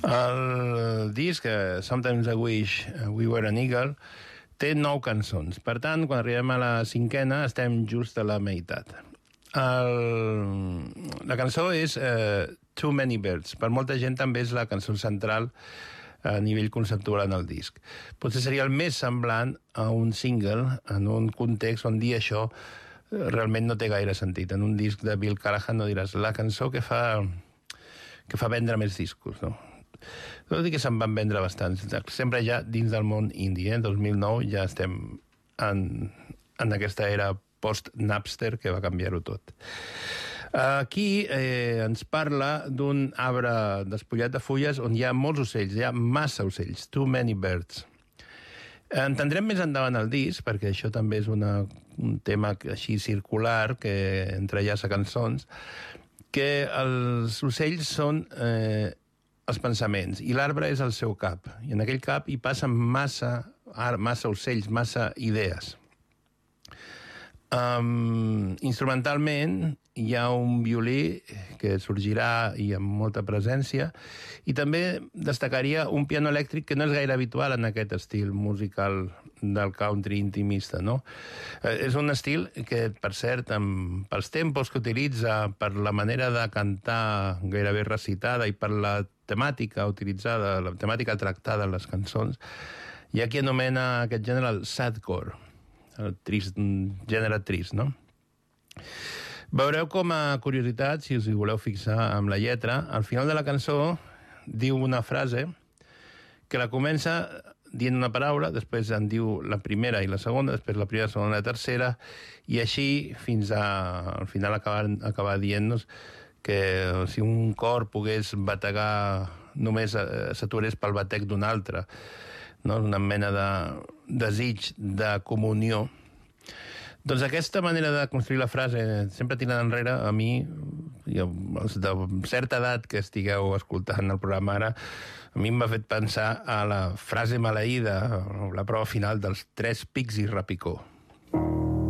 El disc, Sometimes I Wish We Were an Eagle, té 9 cançons. Per tant, quan arribem a la 5a, estem just a la meitat. La cançó és Too Many Birds. Per molta gent també és la cançó central a nivell conceptual en el disc. Potser seria el més semblant a un single en un context on dir això realment no té gaire sentit. En un disc de Bill Callahan no diràs la cançó que fa vendre més discos, no? Tot i que se'n van vendre bastants. Sempre ja dins del món indie, 2009 ja estem en aquesta era post-Napster que va canviar-ho tot. Aquí ens parla d'un arbre despullat de fulles on hi ha molts ocells, hi ha massa ocells, too many birds. Entendrem més endavant el disc, perquè això també és un tema així circular que entrellaça cançons, que els ocells són els pensaments i l'arbre és el seu cap. I en aquell cap hi passen massa ocells, massa idees. Instrumentalment hi ha un violí que sorgirà i amb molta presència i també destacaria un piano elèctric que no és gaire habitual en aquest estil musical del country intimista, no? És un estil que, per cert, pels tempos que utilitza, per la manera de cantar gairebé recitada i per la temàtica utilitzada, la temàtica tractada en les cançons, hi ha qui anomena aquest gènere el sadcore, el gènere trist, no? Veureu com a curiositat, si us hi voleu fixar amb la lletra, al final de la cançó diu una frase que la comença dient una paraula, després en diu la primera i la segona, després la primera, la segona i la tercera, i així fins al final acabar dient-nos que si un cor pogués bategar només s'aturés pel batec d'un altre, no? Una mena de desig de comunió. Doncs aquesta manera de construir la frase, sempre tirant enrere, a mi, els de certa edat que estigueu escoltant el programa ara, a mi m'ha fet pensar a la frase maleïda, la prova final dels 3 pics i repicó.